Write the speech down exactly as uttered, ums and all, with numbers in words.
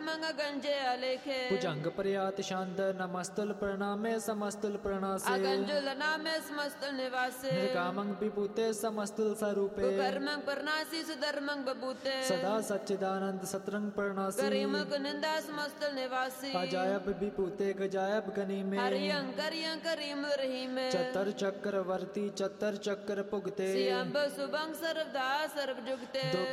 मंग गंजे अलेखे भुजंग प्रयात शांत नमस्तुल प्रणामे समस्तुल प्रणासे अगंजुल नामे समस्तुल निवासे निर्कामं विभूते समस्तुल स्वरूपे कुकर्मं परनासी सुधर्मं बबूते सदा सच्चिदानंद सतरंग प्रणासी करीमक निंदा समस्तुल निवासी अजायब विभूते गजायब गनी में हरियं करियं करीम रहीम चतर चक्रवर्ती चतर चक्र पुगते सियंब सुबंग सर्वदा सर्वजुगते